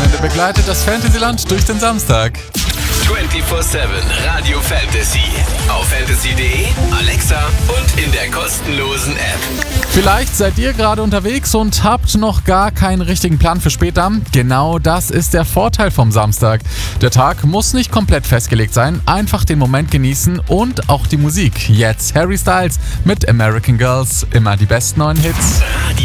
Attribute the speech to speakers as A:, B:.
A: Wochenende begleitet das Fantasyland durch den Samstag.
B: 24/7 Radio Fantasy. Auf fantasy.de, Alexa und in der kostenlosen App.
A: Vielleicht seid ihr gerade unterwegs und habt noch gar keinen richtigen Plan für später. Genau das ist der Vorteil vom Samstag. Der Tag muss nicht komplett festgelegt sein, einfach den Moment genießen und auch die Musik. Jetzt Harry Styles mit American Girls, immer die besten neuen Hits.